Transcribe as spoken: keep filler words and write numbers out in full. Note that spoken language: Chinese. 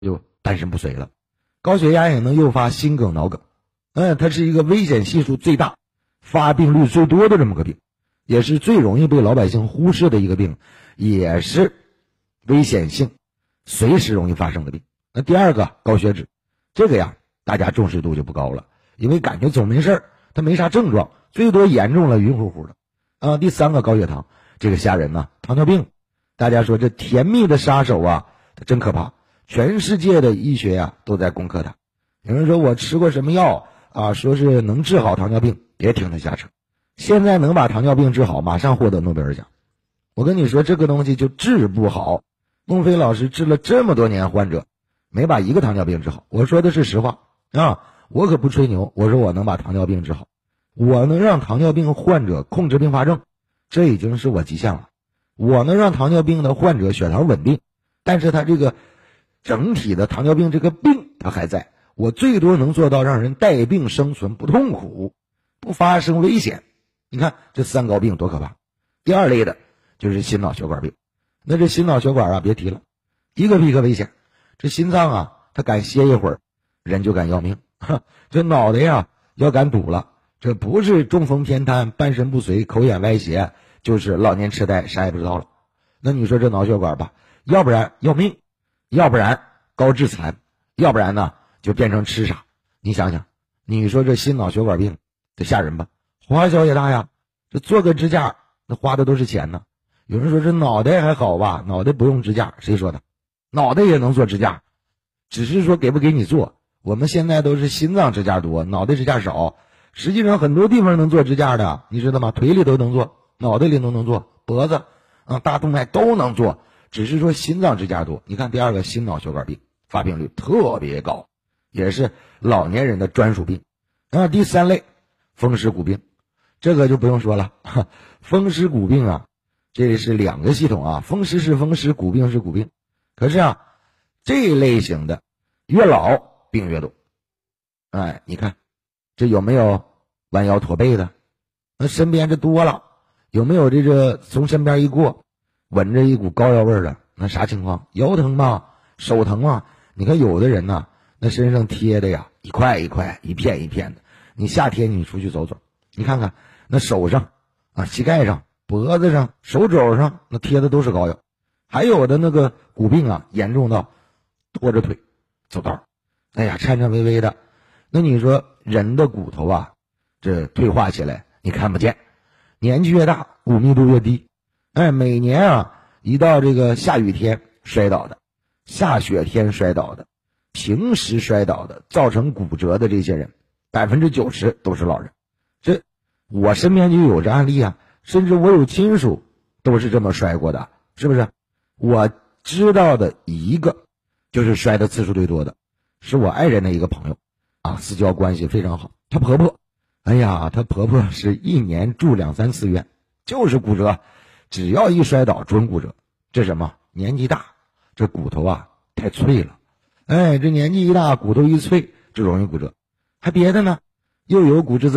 就半身不遂了。高血压也能诱发心梗、脑梗，嗯，它是一个危险系数最大、发病率最多的这么个病，也是最容易被老百姓忽视的一个病，也是危险性随时容易发生的病。那第二个高血脂，这个呀大家重视度就不高了，因为感觉总没事儿，它没啥症状，最多严重了晕乎乎的啊。第三个高血糖，这个吓人呐，糖尿病，大家说这甜蜜的杀手啊，它真可怕，全世界的医学呀都在攻克它。有人说我吃过什么药啊，说是能治好糖尿病，别听他瞎扯，现在能把糖尿病治好，马上获得诺贝尔奖。我跟你说这个东西就治不好，孟非老师治了这么多年患者，没把一个糖尿病治好，我说的是实话啊，我可不吹牛，我说我能把糖尿病治好，我能让糖尿病患者控制并发症，这已经是我极限了。我能让糖尿病的患者血糖稳定，但是他这个整体的糖尿病这个病他还在，我最多能做到让人带病生存，不痛苦，不发生危险。你看这三高病多可怕。第二类的就是心脑血管病，那这心脑血管啊别提了，一个比一个危险。这心脏啊他敢歇一会儿，人就敢要命，这脑袋呀要敢堵了，这不是中风偏瘫、半身不遂、口眼歪斜，就是老年痴呆，啥也不知道了。那你说这脑血管吧，要不然要命，要不然高致残，要不然呢就变成痴傻。你想想，你说这心脑血管病这吓人吧，花销也大呀，这做个支架那花的都是钱呢。有人说这脑袋还好吧，脑袋不用支架，谁说的？脑袋也能做支架，只是说给不给你做。我们现在都是心脏支架多，脑袋支架少，实际上很多地方能做支架的，你知道吗？腿里都能做，脑袋里都能做，脖子啊、大动脉都能做，只是说心脏支架多。你看第二个心脑血管病发病率特别高，也是老年人的专属病。然后第三类风湿骨病，这个就不用说了，风湿骨病啊，这是两个系统啊，风湿是风湿，骨病是骨病。可是啊，这类型的越老病越多。哎，你看这有没有弯腰驼背的？那身边这多了，有没有这个从身边一过闻着一股膏药味儿的？那啥情况？腰疼吗？手疼吗？你看有的人呐、啊，那身上贴的呀一块一块一片一片的，你夏天你出去走走，你看看那手上啊、膝盖上、脖子上、手肘上那贴的都是膏药。还有的那个骨病啊，严重到拖着腿走道，哎呀颤颤巍巍的。那你说人的骨头啊这退化起来你看不见，年纪越大骨密度越低。哎，每年啊一到这个下雨天摔倒的，下雪天摔倒的，平时摔倒的造成骨折的这些人百分之九十都是老人。这我身边就有这案例啊，甚至我有亲属都是这么摔过的，是不是？我知道的一个就是摔的次数最多的是我爱人的一个朋友啊，私交关系非常好。她婆婆，哎呀，她婆婆是一年住两三次院，就是骨折，只要一摔倒准骨折。这什么？年纪大，这骨头啊太脆了。哎，这年纪一大，骨头一脆就容易骨折。还别的呢，又有骨质